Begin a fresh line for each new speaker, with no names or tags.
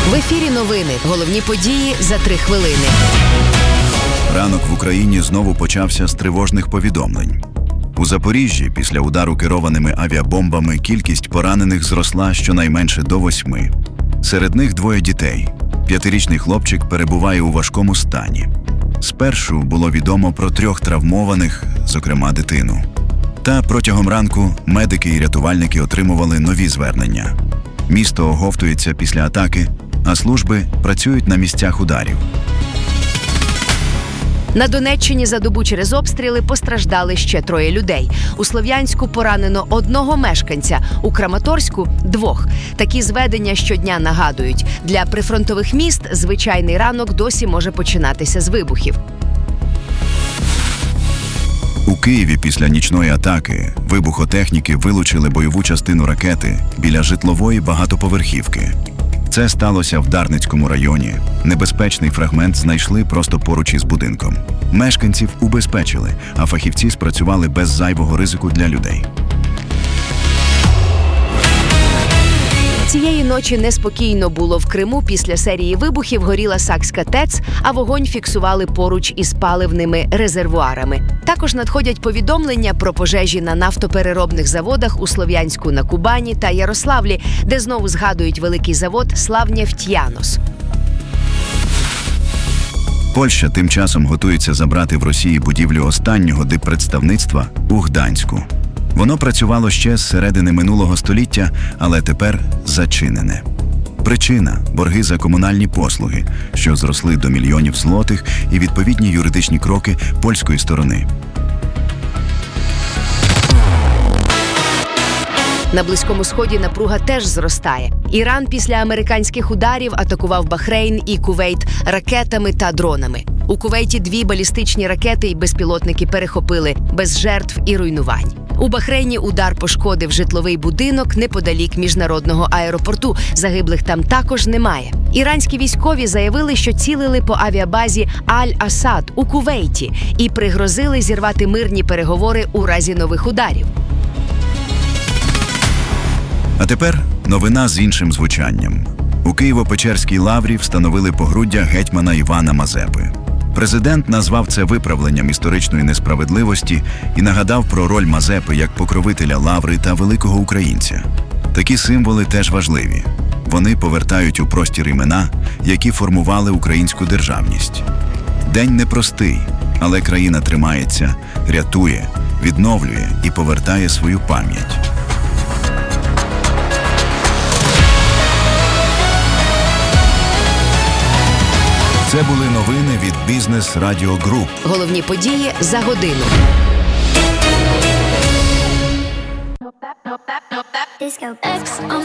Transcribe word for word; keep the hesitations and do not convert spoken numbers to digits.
В ефірі новини. Головні події за три хвилини.
Ранок в Україні знову почався з тривожних повідомлень. У Запоріжжі після удару керованими авіабомбами кількість поранених зросла щонайменше до восьми. Серед них двоє дітей. П'ятирічний хлопчик перебуває у важкому стані. Спершу було відомо про трьох травмованих, зокрема дитину. Та протягом ранку медики і рятувальники отримували нові звернення. Місто оговтується після атаки, а служби працюють на місцях ударів.
На Донеччині за добу через обстріли постраждали ще троє людей. У Слов'янську поранено одного мешканця, у Краматорську – двох. Такі зведення щодня нагадують. Для прифронтових міст звичайний ранок досі може починатися з вибухів.
У Києві після нічної атаки вибухотехніки вилучили бойову частину ракети біля житлової багатоповерхівки. Це сталося в Дарницькому районі. Небезпечний фрагмент знайшли просто поруч із будинком. Мешканців убезпечили, а фахівці спрацювали без зайвого ризику для людей.
Цієї ночі неспокійно було в Криму. Після серії вибухів горіла Сакська ТЕЦ, а вогонь фіксували поруч із паливними резервуарами. Також надходять повідомлення про пожежі на нафтопереробних заводах у Слов'янську, на Кубані та Ярославлі, де знову згадують великий завод «Славнефтьянос».
Польща тим часом готується забрати в Росії будівлю останнього диппредставництва у Гданську. Воно працювало ще з середини минулого століття, але тепер зачинене. Причина – борги за комунальні послуги, що зросли до мільйонів злотих, і відповідні юридичні кроки польської сторони.
На Близькому Сході напруга теж зростає. Іран після американських ударів атакував Бахрейн і Кувейт ракетами та дронами. У Кувейті дві балістичні ракети і безпілотники перехопили, без жертв і руйнувань. У Бахрейні удар пошкодив житловий будинок неподалік міжнародного аеропорту. Загиблих там також немає. Іранські військові заявили, що цілили по авіабазі Аль-Асад у Кувейті і пригрозили зірвати мирні переговори у разі нових ударів.
А тепер новина з іншим звучанням. У Києво-Печерській лаврі встановили погруддя гетьмана Івана Мазепи. Президент назвав це виправленням історичної несправедливості і нагадав про роль Мазепи як покровителя лаври та великого українця. Такі символи теж важливі. Вони повертають у простір імена, які формували українську державність. День непростий, але країна тримається, рятує, відновлює і повертає свою пам'ять. Це були новини від Бізнес Радіо Груп.
Головні події за годину.
Disco X on